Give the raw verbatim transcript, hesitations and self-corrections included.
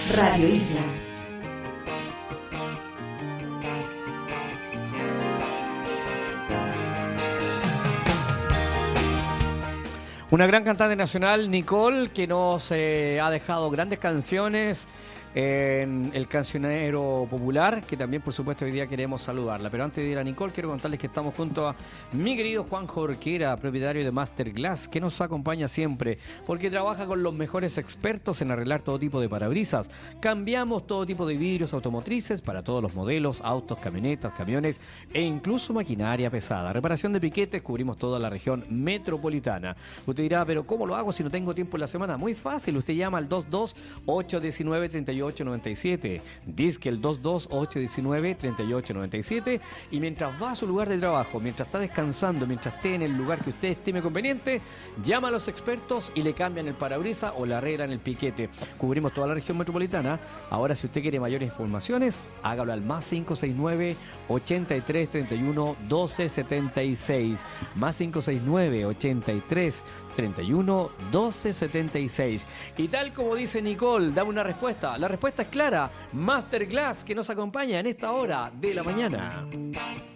Radio Isla. Una gran cantante nacional, Nicole, que nos eh, ha dejado grandes canciones en el cancionero popular, que también por supuesto hoy día queremos saludarla. Pero antes de ir a Nicole, quiero contarles que estamos junto a mi querido Juan Jorquera, propietario de Masterglass, que nos acompaña siempre, porque trabaja con los mejores expertos en arreglar todo tipo de parabrisas. Cambiamos todo tipo de vidrios automotrices para todos los modelos, autos, camionetas, camiones e incluso maquinaria pesada. Reparación de piquetes, cubrimos toda la región metropolitana. Usted dirá, pero ¿cómo lo hago si no tengo tiempo en la semana? Muy fácil, usted llama al dos dos ocho uno nueve, tres ocho nueve siete, disque el dos dos ocho uno nueve, tres ocho nueve siete, y mientras va a su lugar de trabajo, mientras está descansando, mientras esté en el lugar que usted estime conveniente, llama a los expertos y le cambian el parabrisas o le arreglan el piquete. Cubrimos toda la región metropolitana. Ahora, si usted quiere mayores informaciones, hágalo al más cinco seis nueve, ochenta y tres, treinta y uno, doce, setenta y seis, más cinco seis nueve, ochenta y tres, treinta y uno, doce, setenta y seis. Y tal como dice Nicole, dame una respuesta. La respuesta es clara. Masterglass, que nos acompaña en esta hora de la mañana.